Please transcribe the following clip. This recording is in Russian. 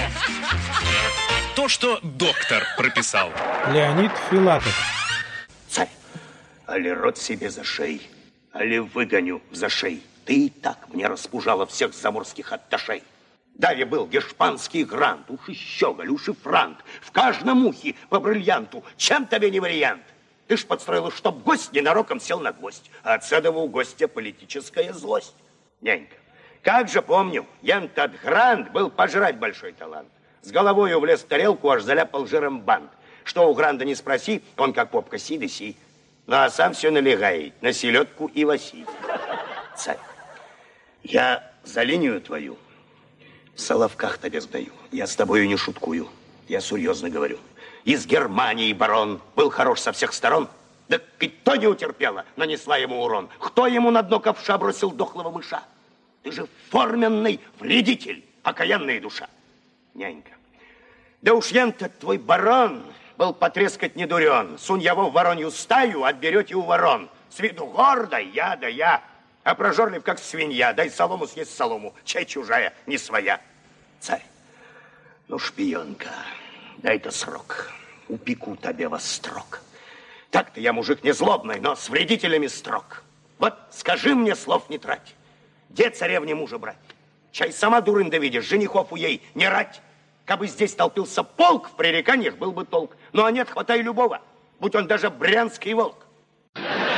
То, что доктор прописал. Леонид Филатов. Царь, али рот себе за шеи, али выгоню за шеи. Ты и так мне распужала всех заморских атташей. Далее был гешпанский грант, уж и щеголь, уж и франк. В каждом ухе по бриллианту. Чем тебе не вариант? Ты ж подстроила, чтоб гость ненароком сел на гвоздь. А от седова у гостя политическая злость. Нянька, как же помню, ентот грант был пожрать большой талант. С головою влез в тарелку, аж заляпал жиром бант. Что у гранда не спроси, он как попка си да си. Ну а сам все налегает на селедку и лоси. Царь, я за линию твою в Соловках тебе сдаю. Я с тобою не шуткую. Я серьезно говорю. Из Германии барон был хорош со всех сторон. Да и то не утерпела, нанесла ему урон. Кто ему на дно ковша бросил дохлого мыша? Ты же форменный вредитель, окаянная душа. Нянька, да уж ян-то твой барон был потрескать не дурен. Сунь его в воронью стаю, отберете у ворон. С виду гордо, я да я. А прожорлив, как свинья, дай солому съесть солому, чай чужая, не своя. Царь, ну, шпионка, дай-то срок, упеку тебе во строк. Так-то я мужик не злобный, но с вредителями строг. Вот скажи мне, слов не трать, где царевне мужа брать? Чай сама дурын да видишь, женихов у ей не рать. Кабы здесь толпился полк, в пререканиях был бы толк. Ну а нет, хватай любого, будь он даже брянский волк.